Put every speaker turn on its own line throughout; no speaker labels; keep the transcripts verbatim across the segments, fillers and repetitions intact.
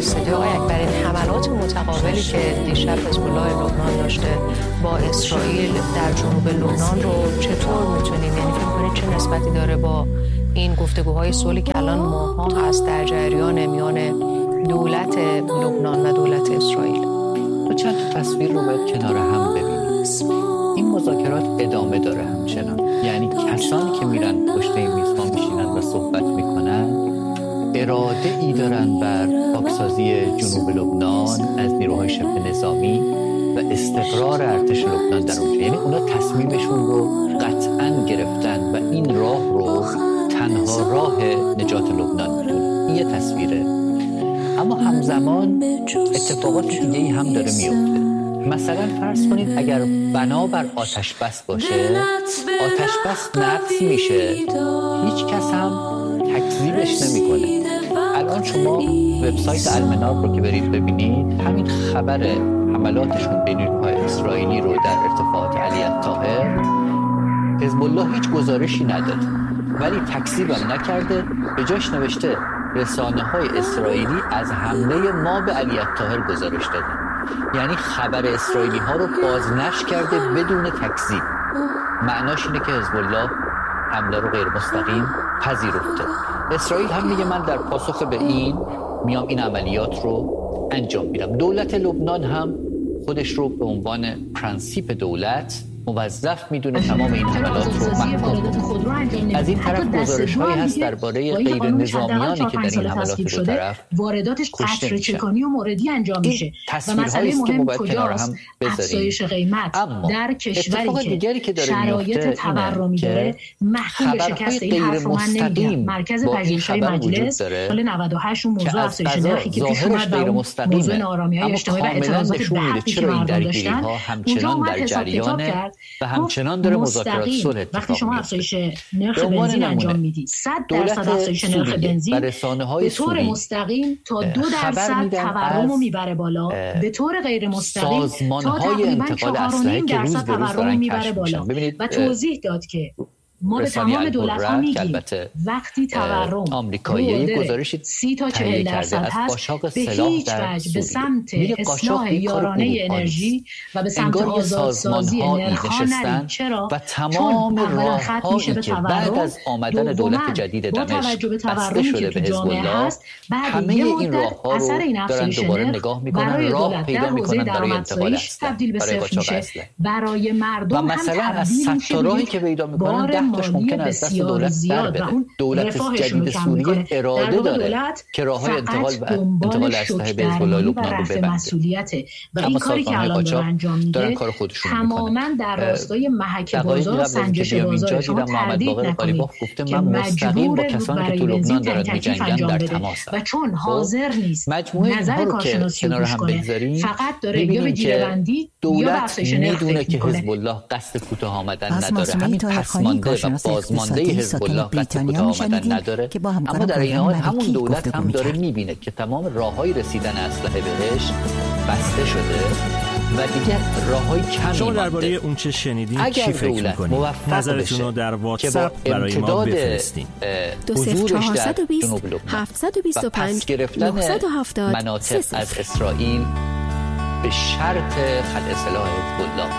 استودیو آقای اکبر، این حملات متقابلی که دیشب حزب الله لبنان داشته با اسرائیل در جنوب لبنان رو چطور میتونیم، یعنی فکر کنید چه نسبتی داره با این گفتگوهای صلحی که الان ماها هست در جریان میان دولت لبنان و دولت اسرائیل؟
تو چند تصویر رو باید کنار هم ببینیم. این مذاکرات ادامه داره همچنان، یعنی کسانی که میرن پشت این میزها میشینن و صحبت میکنن اراده ای دارن بر پاکسازی جنوب لبنان از نیروهای شبه نظامی و استقرار ارتش لبنان در اونجا. یعنی اونا تصمیمشون رو قطعاً گرفتن و این راه رو تنها راه نجات لبنان میدونن. این یه تصویره. اما همزمان اتفاقات دیگه‌ای هم داره میفته. مثلا فرض کنید اگر بنا بر آتش بس باشه، آتش بس نقض میشه، هیچ کس هم تکذیبش نمیکنه. الان شما وبسایت المنار رو که برید ببینید، همین خبر حملاتشون به نیروهای اسرائیلی رو در ارتفاعات علی الطاهر، حزب الله هیچ گزارشی نداد ولی تکذیبم نکرده، به جاش نوشته رسانه‌های اسرائیلی از حمله ما به علی الطاهر گزارش دادن. یعنی خبر اسرائیلی ها رو بازنشر کرده بدون تکذیب. معناش اینه که حزب الله حمله رو غیر مستقیم پذیرفته. اسرائیل هم میگه من در پاسخ به این میام این عملیات رو انجام میدم. دولت لبنان هم خودش رو به عنوان پرنسیپ دولت موظف میدونه تمام این حملات رو محکوم کنه. از این طرف گزارش‌هایی هست درباره غیر نظامیانی که در این حملات دو طرف
وارداتش قطر چکانی و موردی انجام میشه و مسئله مهم کجاست؟ افزایش قیمت در کشوری که شرایط تورمی داره محکوم به شکست. این حرف رو من نمیگم. مرکز پژوهش‌های مجلس سال نود و هشت اون موضوع افزایش نرخی که پیش اومد و موضوع ناآرامی‌های اجتماعی و اعتراضات به حقی که مردم داشتن اونجا اومد حساب کتاب کرد
و همچنان داره مذاکرات صلح اتفاق
وقتی شما افزایش نرخ بنزین انجام میدید، صد درصد افزایش نرخ بنزین به طور مستقیم تا دو درصد تورم رو میبره بالا، به طور غیر مستقیم تا تقریبا چهار و نیم درصد تورم رو میبره بالا. و توضیح داد که ما به تمام دولت ها میگیم وقتی تورم
آمریکایی گزارشی
سی تا چهل درصد هست به هیچ وجه به سمت اصلاح یارانه انرژی و به سمت آزادسازی نرخ‌ها نرید. چرا؟
و تمام راه‌هایی که بعد از آمدن دولت جدید دمشق بسته شده به حزب الله، همه این راه‌ها رو دارن دوباره نگاه میکنن، راه پیدا میکنن برای انتقال
تبدیل به صفر میشه. برای مردم هم تبدیل میشه.
راهی که پیدا میکنن دهتاش ممکن است دست دولت در بده. دولت جدید سوریه اراده داره که راههای انتقال و انتقال اسلحه به حزب الله لبنان رو ببنده.
و این کاری که الان داره انجام میده تماما در راستای محک بازار و سنجش بازار. شما تردید نکنید که مجبور برای بنزین تنی تکلیف انجام بده و چون حاضر نیست نظر کارشناسی رو گوش کنه، فقط داره یا به جیره‌بندی یا به افزایش نرخ فکر میکنه.
که حزب الله قصد کوتاه آمدن نداره، همین پسمانده و بازمانده حزب الله قصد کوتاه آمدن نداره، اما در این حال همون دولت هم داره میبینه که تمام راههای رسیدن اسلحه بهش بسته شده و دیگه راههای کمی
شما درباره اون چه شنیدین چی فکر میکنید؟ نظرتون رو در واتساپ برای ما بفرستین.
دو صفر چهارصد و بیست هفتصد و بیست و پنج نهصد و هفتاد
مناطق از اسرائیل به شرط خلع سلاح حزب الله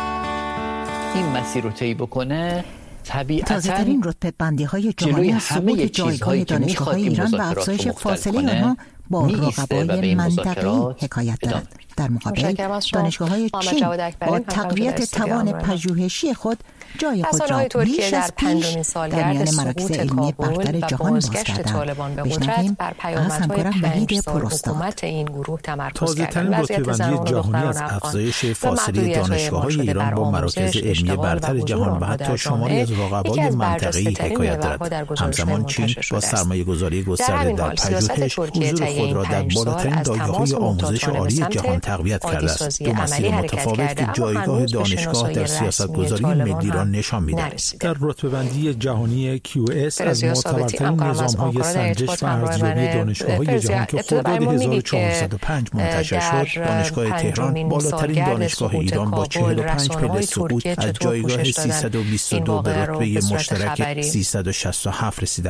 این مسیر رو طی بکنه، طبیعتاً
تازه‌ترین رتبه بندی های جهانی از ثبوت جایگاه دانشگاه‌های ایران و افزایش فاصله آنها با رقبای منطقه‌ای حکایت دارد. در مقابل دانشگاه‌های چین با تقویت توان پژوهشی خود جای خود را بیش از پیش در میان مراکز علمی برتر جهان باز کردند. بشنویم از همکارم وحید پراستاد.
تازه‌ترین رتبه‌بندی جهانی از افزایش فاصله دانشگاه‌های ایران با مراکز علمی برتر جهان و حتی شماری از رقبای منطقه‌ای حکایت دارد. همزمان چین با سرمایه‌گذاری گسترده در پژوهش حضور خود را در بالاترین دایره‌های آموزش عالی جهان تقویت کرده است. دو مسیر متفاوت که جایگاه دانشگاه در سیاست‌گذاری ملی را نشان می‌دهد. در رتبه‌بندی جهانی کیو اس از معتبرترین نظام‌های سنجش و ارزیابی دانشگاه‌های جهان که خرداد هزار و چهارصد و پنج منتشر شد، دانشگاه تهران بالاترین دانشگاه ایران با چهل و پنج پله سقوط از جایگاه سیصد و بیست و دو به رتبه مشترک سیصد و شصت و هفت رسیده است.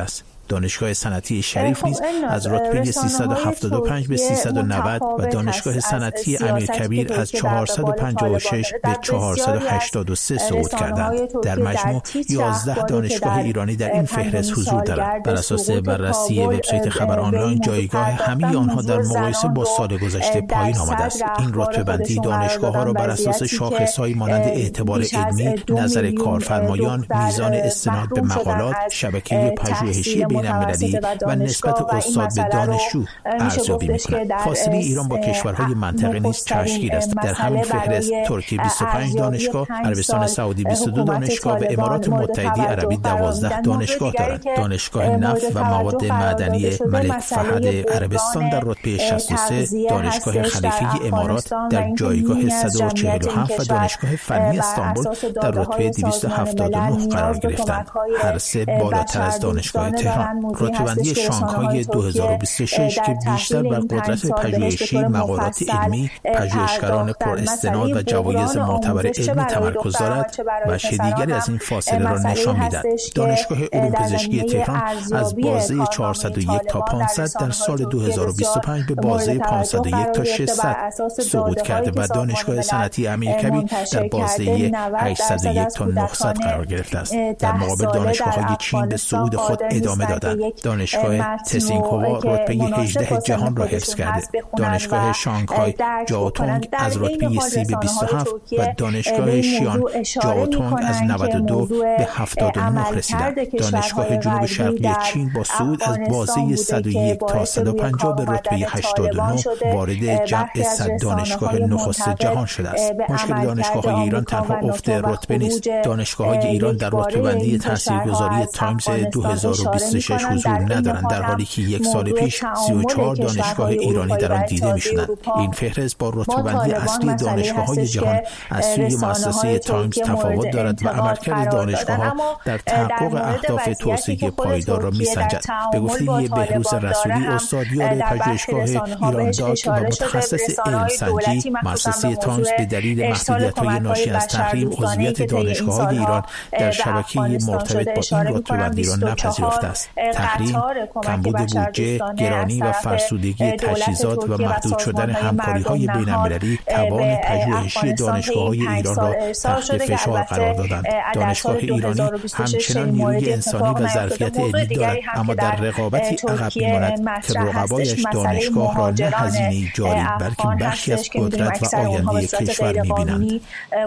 دانشگاه صنعتی شریف نیز از رتبه سیصد و هفتاد و پنج به سیصد و نود و دانشگاه صنعتی امیرکبیر از چهارصد و پنجاه و شش به چهارصد و هشتاد و سه صعود کردند. در مجموع یازده دانشگاه ایرانی در این فهرست حضور دارند. بر اساس بررسی وبسایت خبر آنلاین جایگاه همه آنها در مقایسه با سال گذشته پایین آمده است. این رتبه بندی دانشگاه‌ها را بر اساس شاخص‌های مانند اعتبار علمی، نظر کارفرمایان، میزان استناد به مقالات، شبکه پژوهشی بین‌المللی و نسبت استاد به دانشجو ارزیابی می‌کنند. فاصله ایران با کشورهای منطقه نیز چشمگیر است. در همین فهرست ترکیه بیست و پنج دانشگاه، عربستان سعودی بیست و دو دانشگاه و امارات متحده عربی دوازده دانشگاه دارند. دانشگاه نفت و مواد معدنی ملک فهد عربستان در رتبه شصت و سه، دانشگاه خلیفه امارات در جایگاه صد و چهل و هفت و دانشگاه فنی استانبول در رتبه دویست و هفتاد و نه قرار گرفتند. هر سه بالاتر از دانشگاه تهران. رتبه‌بندی شانگهای دو هزار و بیست و شش که بیشتر بر قدرت پژوهشی، مقالات علمی، پژوهشگران پر استناد و جوایز معتبر علمی تمرکز دارد، وجه دیگری از این فاصله را نشان می‌دهد. دانشگاه علوم پزشکی تهران از بازه چهارصد و یک تا پانصد در سال دو هزار و بیست و پنج به بازه پانصد و یک تا ششصد صعود کرده و دانشگاه صنعتی امیرکبیر در بازه هشتصد و یک تا نهصد قرار گرفته است. در مقابل دانشگاه‌های چین به صعود خود ادامه دادند. دانشگاه تسینگهوا رتبه هجده جهان را حفظ کرده. دانشگاه شانگهای جاوتونگ از رتبه سی به بیست و هفت و دانشگاه شیان جاوتونگ از نود و دو به هفتاد و نه رسیدند. دانشگاه جنوب شرقی چین با صعود از بازه صد و یک تا صد و پنجاه به رتبه هشتاد و نه وارد جمع صد دانشگاه نخست جهان شده است. مشکل دانشگاه‌های ایران تنها افت رتبه نیست. دانشگاه‌های ایران در رتبه‌بندی تاثیرگذاری تایمز دو هزار و بیست و شش حضور ندارند، در حالی که یک سال پیش سی و چهار دانشگاه ایرانی در آن دیده می‌شدند. این فهرست با رتبه‌بندی اصلی دانشگاه‌های جهان از سوی مؤسسه تایمز تفاوت دارد و عملکرد دانشگاه‌ها در تحقق اهداف توسعه پایدار را می‌سنجد. به گفته بهروز رسولی، استادیار پژوهشگاه ایران داک و متخصص علم سنجی، مؤسسه تایمز به دلیل محدودیت‌های ناشی از تحریم عضویت دانشگاه‌های ایران در شبکه مرتبط با این رتبه‌بندی را نپذیرفته است. تحریم، کمبود بودجه، گرانی و فرسودگی تجهیزات و محدود شدن همکاری‌های بین‌المللی توان پژوهشی دانشگاه‌های ایران را تحت فشار قرار دادند. دانشگاه ایرانی همچنان نیروی انسانی و ظرفیت علمی دارد، اما در رقابتی عقب می‌ماند که رقبایش دانشگاه را نه هزینه جاری بلکه بخشی از قدرت و آینده کشور می‌بینند.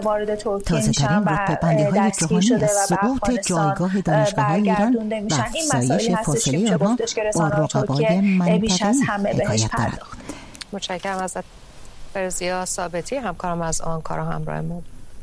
تازه‌ترین رتبه‌بندی‌های جهانی از سقوط جایگاه دانشگاه‌های ایران و افزایش فاصله آنها با رقبای منطقه‌ای حکایت دارد.
متشکرم ازت فرزیا ثابتی، همکارم از آنکارا همراه ما.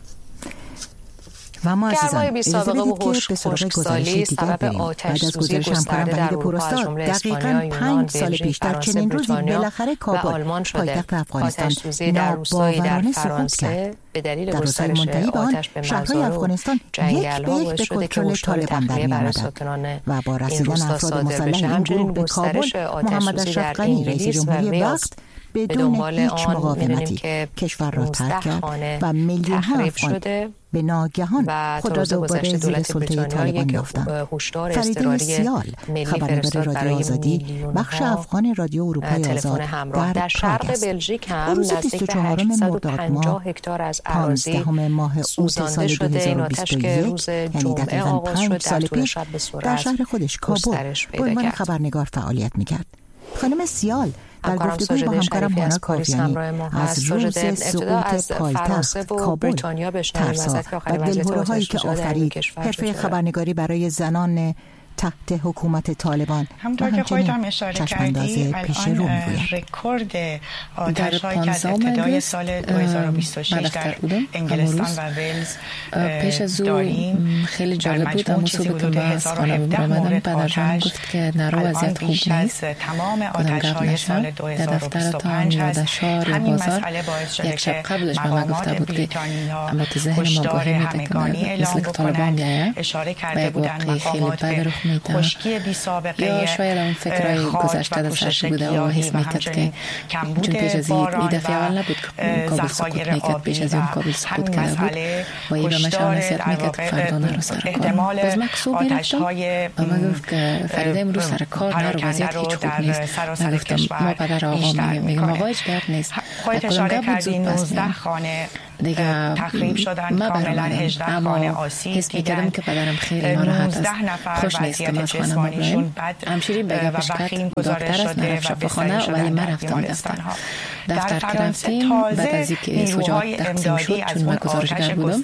و ما عزیزان
بی سابقه و خشکسالی سبب آتش سوزی گسترده در اروپا از جمله اسپانیا، یونان، بلژیک، فرانسه، بریتانیا و آلمان شده. آتش سوزی در روستایی در فرانسه به دلیل گسترش آتش به مزارع و جنگل‌ها باعث شده که هشدار تخلیه برای ساکنان این روستا صادر بشه. همچنین گسترش آتش سوزی در انگلیس و ویلز به دنبال آن می‌دونیم که
کشور را ترک کرد و میلیون ها افغان به ناگهان خود را دوباره زیر سلطه طالبان یافتند. فرید سیال، خبرنگار رادیو آزادی، بخش افغان رادیو اروپای آزاد در,
در شرق بلژیک هم نزدیک به هشتصد و پنجاه هکتار از اراضی سوزانده شده. این آتش که روز جمعه آغاز شد در طول شب به سرعت
شهر خودش کابل به عنوان خبرنگار فعالیت می‌کرد. خانم سیال در گفتگوی با همکارم هانا کاویانی از روز سقوط پایتخت کابل ترسا و دلهره‌هایی که آفرید حرفه خبرنگاری برای زنان تحت حکومت طالبان
همونطور که خودتون اشاره کردید الان رکورد آتش‌هایی که از ابتدای سال دو هزار و بیست و شش در انگلستان و ولز
پیش از اون خیلی جالب بود. اما صبح که با از خانه برامدم پدرجانم گفت که نرو وضعیت خوب نیست.
تمام آتش‌های سال دو هزار و بیست و پنج از همین مسئله باعث شده که مقامات بریتانیا هشدار همگانی اعلام بکنند. اشاره کرده بودند مقامات به خشکی بی سابقه،
یا شاید اون فکرای گذشته در سرش بوده و حس میکرد که چون پیش از این دفعه اول نبود که کابل سقوط میکرد، پیش از این کابل سقوط کرده بود و این به من شانسیت میکرد که فردا نرو سر کار. باز من کسو میرفتم و من گفت که فریده امروز سر کار نرو، وضعیت هیچ خوب نیست. من گفتم ما پدر آقا میگم میگم آقا هیچ گپ نیست، کدوم گپ بود زود پس میگم دیگه
تخریب شدن،
ما
کاملا
برام
هجده
اما
خانه آسیب
حس میکردم که پدرم خیلی ناراحت است، خوش نیست که ما خانه ما بریم. همشیری به گپش کرد دکتر است نرفت شب خانه، ولی من رفتم دفتر. دفتر که رفتیم بعد از اینکه شجاعت تقسیم شد، چون من گزارشگر بودم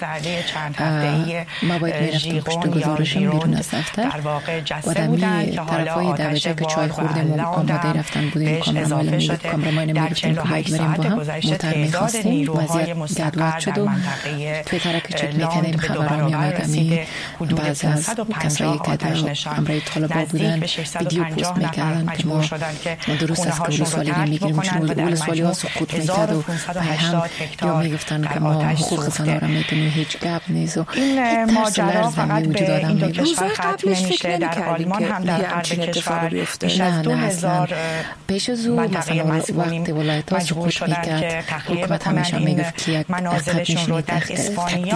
ما باید میرفتیم پشت گزارشم بیرون از دفتر و دمی طرفای دوجه که چای خوردیم و آماده رفتن بودیم، کامرمان میگفتیم که باید بریم با هم موتر میخواستیم، وضعیت گدوت شد و توی ترک چک میکنیم خبرها میامد. امی بعض از کسایی که در امرای طالبا بودن ویدیو پوست میکردن که ما درست است که ولسوالی رو میگیریم، چون ولسوالی ها سقوط میکرد و هم یا میگفتن که ما حقوق زنها رو میکنیم، هیچ گپ نیست و
این ماجرا فقط به این دو کشور ختم نمیشه. در آلمان هم در هر کشور بیش از دو هزار
پیش از او مثلا وقتی ولایت ها سقوط میکرد حکومت همیشه میگفت که یک
منازلشون رو در اسپانیا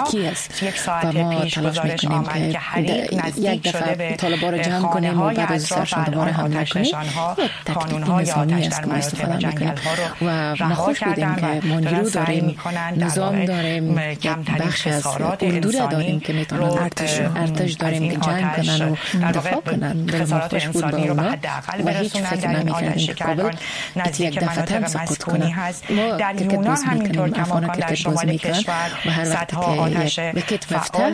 و ما تلاش میکنیم که یک دفعه طالبا رو جمع کنیم و بعد از سرشون دوباره حمله کنیم. تکتیک نظامی است که ما استفاده میکنیم و نخوش بودیم که ما نیرو داریم، نظام داریم، یک بخش از اردو را داریم که میتونن ارتش داریم که جنگ کنن و دفاع کنن. دل ما خوش بود با اونا و هیچ فکر نمیکردیم که کابل یک دفعه تن سقوط کنن. ما کرکت باز میکنیم، افغان کرکت باز میکنن و هر وقت که یک وکت مفته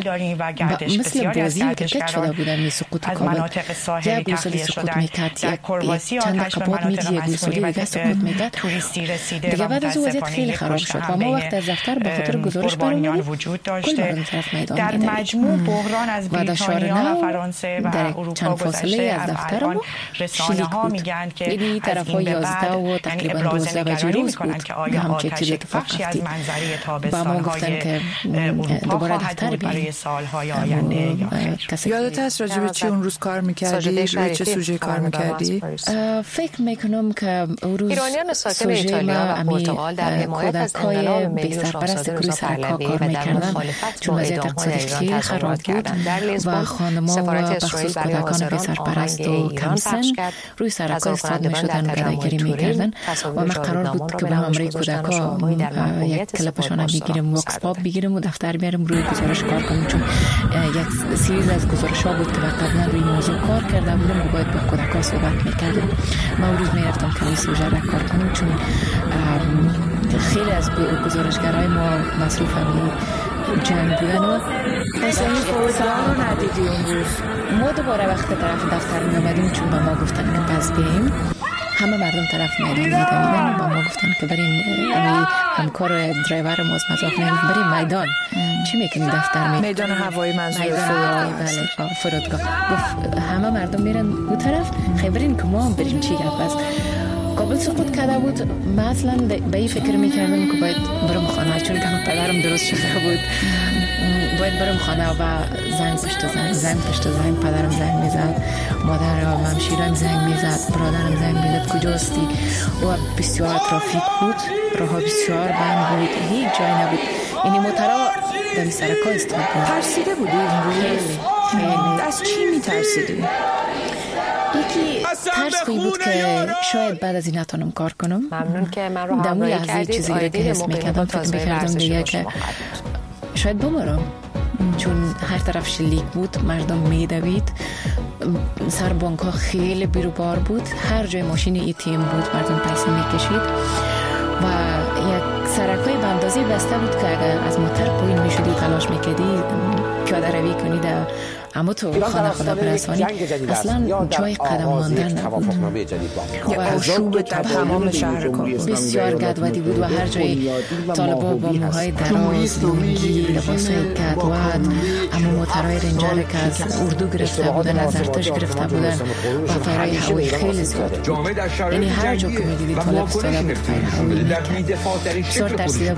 مثل بازی کرکت شده بودن می سقوط کابل، یک گوسولی سقوط میکرد، یک چند دقیقه میدی یک گوسولی دیگه سقوط میکرد. دیگه بعد از وضعیت خیلی خراب شد و ما وقت از دفتر به خاطر گزارش برامون
وجود
کل
داشته. در مجموع بحران از بریتانیا و فرانسه و اروپا گذشته. از دفتر ما رسانه ها میگن که
یعنی طرف های یازده و تقریبا دوازده بجه روز بود
که همچه اتفاقی از منظری تابستان‌های دوباره دفتر برای سال‌های آینده.
یادت هست راجع به چی اون روز کار می‌کردی؟ روی چه سوژه کار می‌کردی؟
فکر می‌کنم که اون روز سوژه ما امی کودک‌های بی‌سرپرست که روی سرکار کار می‌کردن، چون وضعیت اقتصادی خیلی خراب بود و خانم‌ها و بخصوص کودکان بی‌سرپرست و کمسن روی سرکار استفاده می‌شدن و گدایگیری می‌کردن و ما قرار بود که با همراه کودک‌ها یک کلپشون بگیریم، واکس پاپ بگیریم و دفتر بیاریم روی گزارش کار کنیم، چون یک سریز از گزارش ها بود که قبلا روی موضوع کار کرده بودم و باید با کودک‌ها صحبت میکردیم. ما اون روز میرفتم که روی سوژه را کار کنیم، چون خیلی از گزارشگرای ما مصروف همین جنگ بودن و
مثلا این فرودگاه رو ندیدی اون روز؟
ما دوباره وقت طرف دفتر می آمدیم، چون با ما گفتن که پس بیاییم، همه مردم طرف میدان میدن و ما گفتن که بریم، امی همکار درایور ماست مزاق میگفت بریم میدان. چی میکنی دفتر می
میدان هوایی منظور
فرودگاه؟ بله فرودگاه. گفت همه مردم میرن اون طرف، خیلی بریم که ما هم بریم. چی گپ است؟ کابل سقوط کرده بود. من اصلا به این فکر میکردم که باید برم خانه، چون که پدرم درست شده بود، باید برم خانه و زنگ پشت زنگ زنگ پشت زنگ پدرم زنگ میزد، مادرم همشیرم زنگ میزد، برادرم زنگ میزد کجاستی و بسیار ترافیک بود، راه بسیار بند بود، هیچ جای نبود. یعنی موترها در سرکا استفاده بود.
ترسیده بودی این روز؟
خیلی.
از چی میترسیدی؟
یکی ترس بود که شاید بعد از این نتونم کار کنم.
ممنون که من رو همراهی کردید.
چیزی که حس میکردم، فکر میکردم دیگه که شاید بمرم، چون هر طرف شلیک بود، مردم میدوید، سر بانک ها خیلی بیروبار بود، هر جای ماشین ای تی ام بود مردم پیسه میکشید و یک سرکای بندازی بسته بود که اگر از موتر پایین میشدی تلاش میکردی پیاده روی کنی در اما تو خانه خدا برسانی، اصلا جای قدم ماندن نبود
و آشوب در تمام شهر کابل
بسیار گدودی بود و هر جای طالبا با موهای دراز، لنگی، لباسای گدود، اما موترهای رنجر که از اردو گرفته بودن، از ارتش گرفته بودن و فیرهای هوایی خیلی زیاد بود. یعنی هر جا که میدیدی طالب استاده بود فیر هوایی میکرد. بسیار ترسیده بودم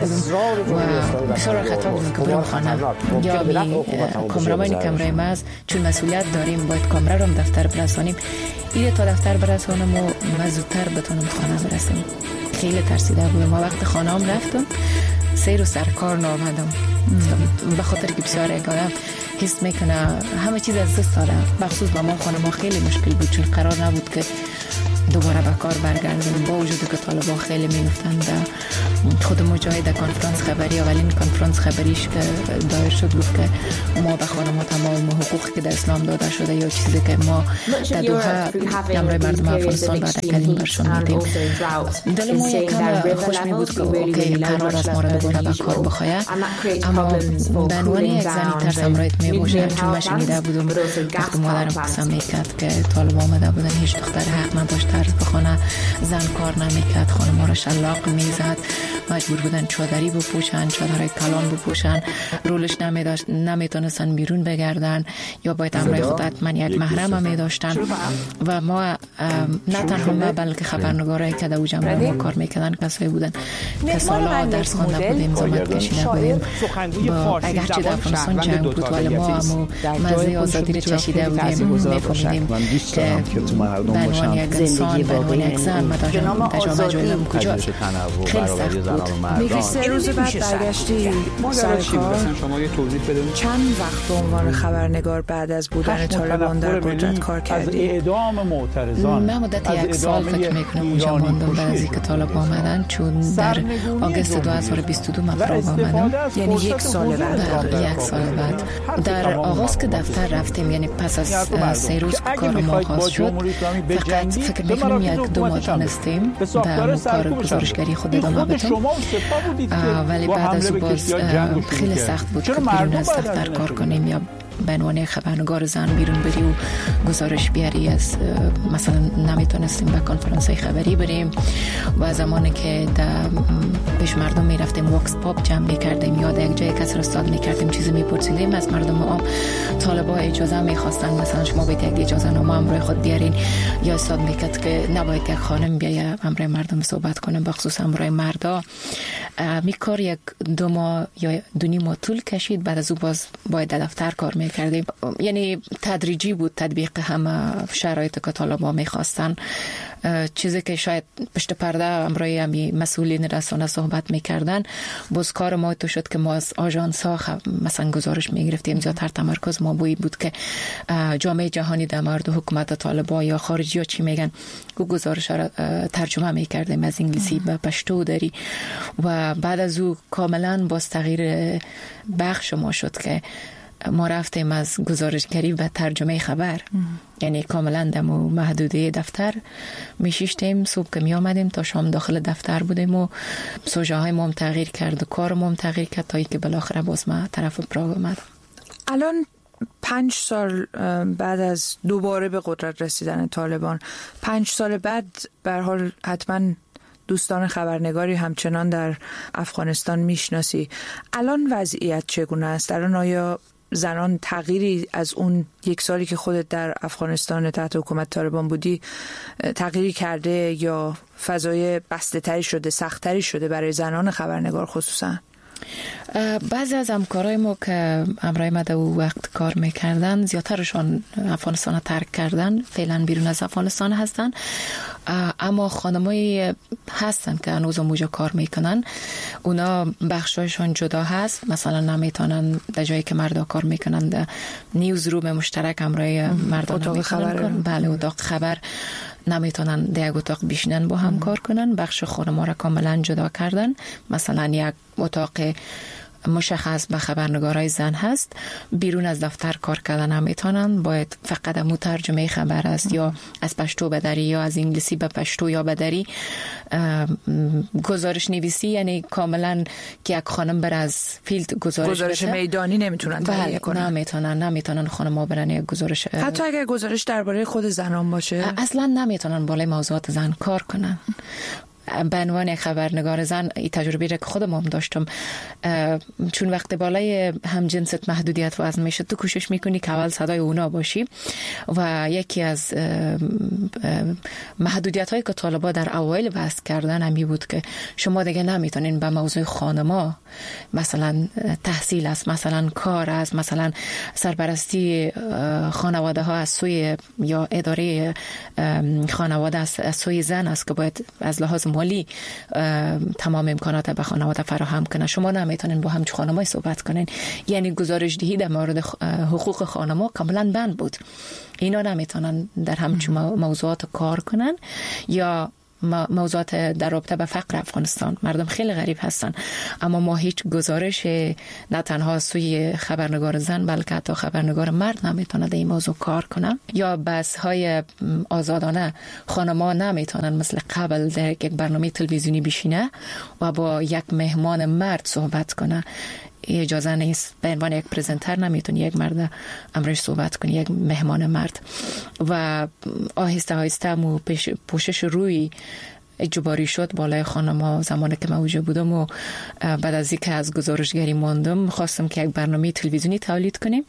و بسیار خطاب بود که برم خانه یا بی کامرامانی کمرای ماز چون مسئولیت داریم باید کامرا رو دفتر برسانیم. ایده تا دفتر برسانم و زودتر بتونم خانه برسیم. خیلی ترسیده بودم. ما وقت خانه هم رفتم سیر و سرکار نامدم به خاطر که بسیار یک آدم حس میکنه همه چیز از دست داره. بخصوص با ما خانه ما خیلی مشکل بود چون قرار نبود که دوباره به کار برگردیم با وجود که طالبان خیلی می‌افتند. خود مجاهد کنفرانس خبری اولین کنفرانس خبریش که دایر شد گفت که ما به خانم تمام حقوقی که در اسلام داده شده یا چیزی که ما در دوحه امرای مردم افغانستان بعد کردیم برشان میدیم. دل ما یکم خوش می بود که اوکی قرار است ما را دوباره به کار بخواهد، اما به عنوان یک زنی ترس امرایت می باشه چون من شنیده بودم وقتی مادرم قسم میکرد که طالبان آمده بودن هیچ دختر حق نداشت درس بخونه، زن کار نمیکرد، خانم را شلاق میزد، مجبور بودن چادری بپوشن، چادرای کلان بپوشن، رولش نمیداشت، نمیتونستن بیرون بگردن یا باید امرای خود حتما یک محرم هم میداشتن. و ما نه تنها ما بلکه خبرنگارایی که در او جمعه ما کار میکردن کسایی بودن که سالا درس خوانده بودیم، زحمت کشیده بودیم. با اگرچه در افغانستان جنگ بود ولی ما هم مزه آزادی رو چشیده بودیم، میفهمیدیم که به عنوان یک انسان، به عنوان یک زن ما در جامعه جایدم کجا خیلی سخت بود.
میگی سه روز بعد برگشتی سر کار، چند وقت به عنوان خبرنگار بعد از بودن طالبان در قدرت کار کردی؟
اعدام معترضان
من مدت یک سال فکر میکنم اونجا ماندم بعد از اینکه طالبان آمدن، چون در آگوست دو هزار و بیست و دو من فراغ آمدم.
یعنی یک سال بعد
یک سال بعد در آغاز که دفتر رفتیم، یعنی پس از سه روز کار ما آغاز شد، فقط فکر میکنم یک دو ماه تونستیم در کار گزارشگری خود ادامه بدیم، ولی بعد از باز خیلی سخت بود که بیرون از دفتر کار کنیم یا به عنوان خبرنگار زن بیرون بری و گزارش بیاری. از مثلا نمیتونستیم به کنفرانس خبری بریم و زمانی که در پیش مردم میرفتیم وکس پاپ جمع میکردیم یا در یک جای کس را استاد میکردیم چیزی میپرسیدیم از مردم ما، طالبا اجازه میخواستن مثلا شما باید یک اجازه نامه امرای خود بیارین، یا استاد میکرد که نباید یک خانم بیایه امرای مردم صحبت کنه، بخصوص امرای مردا. میکار یک دو ماه یا دو نیم ماه طول کشید. بعد از او باز باید در دفتر کار میکردیم. یعنی تدریجی بود تطبیق همه شرایط که طالبان میخواستن، چیزی که شاید پشت پرده امروی همی مسئولین رسانه صحبت میکردن. باز کار ما تو شد که ما از آژانس ها مثلا گزارش میگرفتیم، زیادتر تمرکز ما بوی بود که جامعه جهانی در مورد حکومت طالبان یا خارجی ها چی میگن، او گزارش را ترجمه میکردیم از انگلیسی به پشتو داری. و بعد از او کاملا باز تغییر بخش ما شد که ما رفتیم از گزارشگری به ترجمه خبر. یعنی کاملا در محدوده دفتر میشیشتیم، صبح که می آمدیم تا شام داخل دفتر بودیم و سوژه های ما هم تغییر کرد و کار ما هم تغییر کرد تا اینکه بالاخره باز ما طرف پراگ آمدم.
الان پنج سال بعد از دوباره به قدرت رسیدن طالبان، پنج سال بعد به هر حال حتما دوستان خبرنگاری همچنان در افغانستان میشناسی. الان وضعیت چگونه است؟ الان آیا زنان تغییری از اون یک سالی که خودت در افغانستان تحت حکومت طالبان بودی تغییری کرده یا فضای بسته تری شده، سخت تری شده برای زنان خبرنگار خصوصا؟
بعضی از همکارای ما که امرای ما در وقت کار میکردن زیادترشان افغانستان ترک کردن، فعلا بیرون از افغانستان هستن، اما خانمایی هستن که هنوز اونجا کار میکنن. اونا بخشایشان جدا هست، مثلا نمیتونن در جایی که مردا کار میکنن در نیوز روم مشترک امرای مردا نمیتونن، بله اتاق خبر نمیتونن در یک اتاق بیشنن با هم کار کنن. بخش خانم‌ها را کاملا جدا کردن، مثلا یک اتاق مشخص به خبرنگارای زن هست، بیرون از دفتر کار کردن هم میتونن، باید فقط مترجمه خبر است یا از پشتو بدری یا از انگلیسی به پشتو یا بدری گزارش نویسی، یعنی کاملا که یک خانم بر از فیلد گزارش
گزارش میدانی نمیتونن تهیه کنن.
نمیتونن نمیتونن خانم ها برن یک گزارش،
حتی اگر گزارش درباره خود زنان باشه
اصلا نمیتونن بالای موضوعات زن کار کنن. به عنوان یک خبرنگار زن این تجربه را که خودم هم داشتم، چون وقت بالای همجنست محدودیت وزن میشه تو کوشش میکنی که اول صدای اونا باشی و یکی از محدودیت هایی که طالبا در اوایل بحث کردن همی بود که شما دیگه نمیتونین به موضوع خانما، مثلا تحصیل است، مثلا کار است، مثلا سرپرستی خانواده ها از سوی یا اداره خانواده از سوی زن است که باید از لحاظ مالی تمام امکانات به خانواده فراهم کنه، شما نمیتونین با همچون خانمای صحبت کنین. یعنی گزارش دهی در مورد حقوق خانما کاملا بند بود. اینا نمیتونن در همچون موضوعات کار کنن یا موضوعات در رابطه به فقر افغانستان. مردم خیلی غریب هستن، اما ما هیچ گزارش نه تنها سوی خبرنگار زن بلکه حتی خبرنگار مرد نمیتونه در این موضوع کار کنه. یا بحث های آزادانه، خانما نمیتونن مثل قبل در یک برنامه تلویزیونی بشینه و با یک مهمان مرد صحبت کنه. اجازه نیست. به عنوان یک پرزنتر نمیتونی یک مرد امرش صحبت کنی، یک مهمان مرد. و آهسته آهسته مو پوشش روی اجباری شد بالای خانم‌ها. زمانی که من اونجا بودم و بعد از اینکه از گزارشگری ماندم خواستم که یک برنامه تلویزیونی تولید کنیم.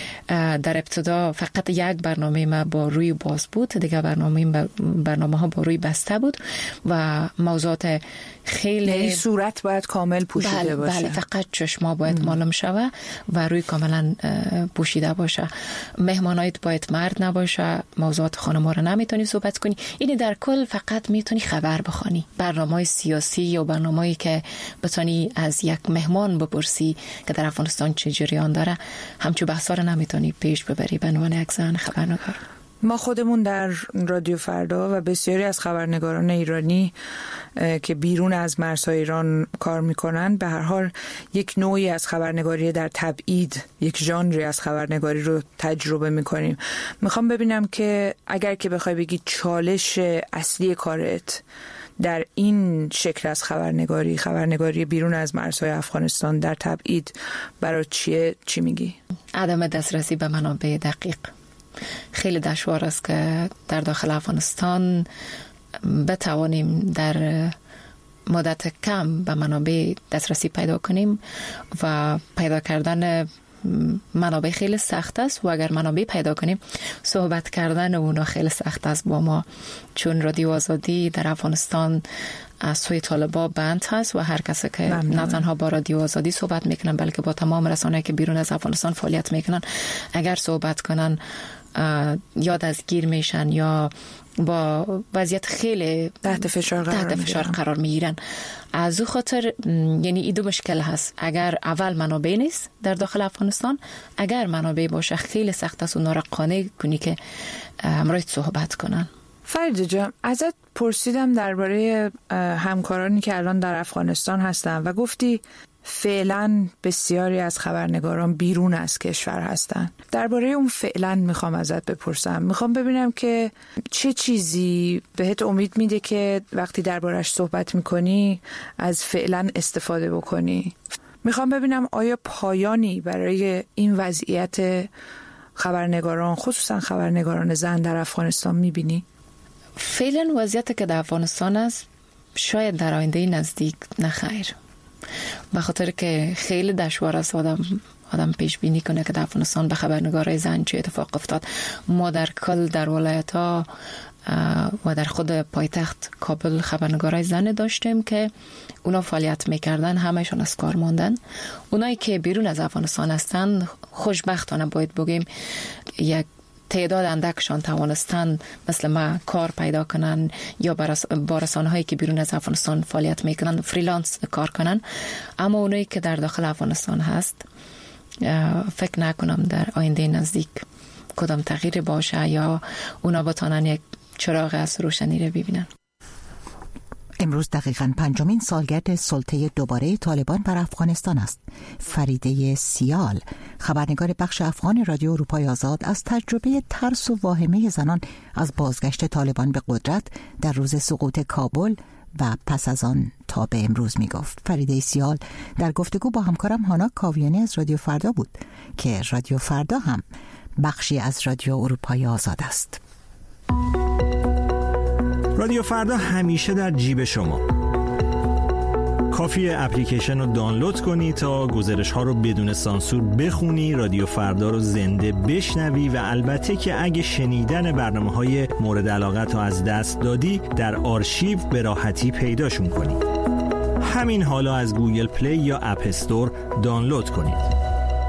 در ابتدا فقط یک برنامه ما با روی باز بود، دیگه برنامه برنامه ها با روی بسته بود و موضوعات خیلی
این صورت باید کامل پوشیده
بله،
باشه.
بله، فقط چشما باید معلوم شوه و روی کاملا پوشیده باشه. مهمانایت باید مرد نباشه، موضوعات خانم‌ها رو نمیتونی صحبت کنی. اینی در کل فقط میتونی خبر بخوانی. برنامه‌های سیاسی یا برنامه‌ای که بتونی از یک مهمان بپرسی که در افغانستان چه جریان داره، همچون بحثا رو نمیتونی پیش ببری به عنوان یک زن خبرنگار.
ما خودمون در رادیو فردا و بسیاری از خبرنگاران ایرانی که بیرون از مرزهای ایران کار میکنن به هر حال یک نوعی از خبرنگاری در تبعید، یک ژانری از خبرنگاری رو تجربه میکنیم. میخوام ببینم که اگر که بخوای بگی چالش اصلی کارت در این شکل از خبرنگاری، خبرنگاری بیرون از مرزهای افغانستان در تبعید، برای چیه؟ چی میگی؟
عدم دسترسی به منابع دقیق. خیلی دشوار است که در داخل افغانستان بتوانیم در مدت کم به منابع دسترسی پیدا کنیم و پیدا کردن منابع خیلی سخت است و اگر منابع پیدا کنیم صحبت کردن اونا خیلی سخت است با ما، چون رادیو آزادی در افغانستان از سوی طالبا بند هست و هر کسی که نه تنها با رادیو آزادی صحبت میکنن بلکه با تمام رسانه‌ای که بیرون از افغانستان فعالیت میکنن، اگر صحبت کنن یا دستگیر میشن یا با وضعیت خیلی
تحت فشار قرار,
تحت فشار قرار میگیرن. از او خاطر یعنی این دو مشکل هست. اگر اول منابع نیست در داخل افغانستان، اگر منابع باشه خیلی سخت است اونا را قانع کنی که همراه صحبت کنن.
فرید جان، ازت پرسیدم درباره همکارانی که الان در افغانستان هستن و گفتی فعلا بسیاری از خبرنگاران بیرون از کشور هستن. درباره اون فعلا میخوام ازت بپرسم. میخوام ببینم که چه چیزی بهت امید میده که وقتی دربارش صحبت میکنی از فعلا استفاده بکنی. میخوام ببینم آیا پایانی برای این وضعیت خبرنگاران، خصوصا خبرنگاران زن در افغانستان میبینی؟
فعلا وضعیتی که در افغانستان است شاید در آینده نزدیک نخیر، به خاطر که خیلی دشوار است آدم آدم پیش بینی کنه که در افغانستان به خبرنگارای زن چه اتفاق افتاد. ما در کل در ولایت‌ها و در خود پایتخت کابل خبرنگارای زن داشتیم که اونا فعالیت میکردن، همهشون از کار ماندن. اونایی که بیرون از افغانستان هستن خوشبختانه باید بگیم یک تعداد اندکشان توانستند مثل ما کار پیدا کنن یا با رسانه‌هایی که بیرون از افغانستان فعالیت میکنن فریلانس کار کنن. اما اونایی که در داخل افغانستان هست فکر نکنم در آینده نزدیک کدام تغییر باشه یا اونا بتونن یک چراغ از روشنی رو ببینن.
امروز دقیقاً پنجمین سالگرد سلطه دوباره طالبان بر افغانستان است. فریده سیال، خبرنگار بخش افغان رادیو اروپای آزاد، از تجربه ترس و واهمه زنان از بازگشت طالبان به قدرت در روز سقوط کابل و پس از آن تا به امروز می گفت. فریده سیال در گفتگو با همکارم هانا کاویانی از رادیو فردا بود که رادیو فردا هم بخشی از رادیو اروپای آزاد است.
رادیو فردا همیشه در جیب شما. کافیه اپلیکیشن رو دانلود کنی تا گزارش ها رو بدون سانسور بخونی، رادیو فردا رو زنده بشنوی و البته که اگه شنیدن برنامه های مورد علاقت رو از دست دادی در آرشیو به راحتی پیداشون کنی. همین حالا از گوگل پلی یا اپ استور دانلود کنید.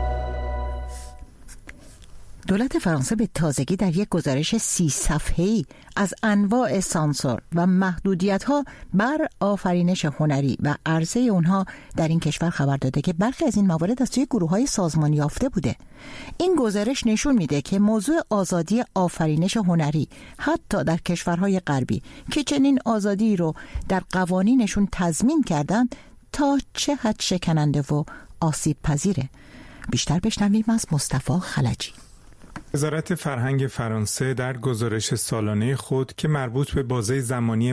دولت فرانسه به تازگی در یک گزارش سی صفحه‌ای از انواع سانسور و محدودیت‌ها بر آفرینش هنری و عرضه اونها در این کشور خبر داده که برخی از این موارد از توی گروه‌های سازمان یافته بوده. این گزارش نشون میده که موضوع آزادی آفرینش هنری حتی در کشورهای غربی که چنین آزادی رو در قوانینشون تضمین کردن تا چه حد شکننده و آسیب پذیره. بیشتر بشنویم از مصطفی خلجی.
وزارت فرهنگ فرانسه در گزارش سالانه خود که مربوط به بازه زمانی